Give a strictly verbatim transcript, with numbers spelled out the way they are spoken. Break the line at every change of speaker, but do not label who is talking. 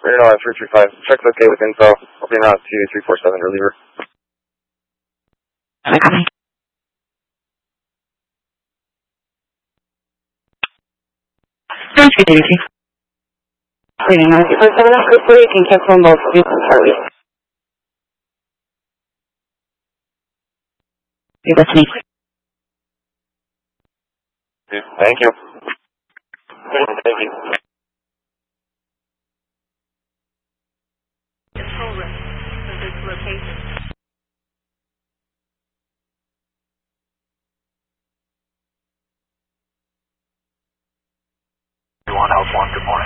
Radar three three five. Check's okay with info. I'll be en route to three four seven reliever.
Okay. Thank you, Daisy. Reading on three four seven, hopefully you can cancel on both Houston Charlie. You're listening.
Thank you. Thank you.
Control room for this location.
one Alpha one, good morning.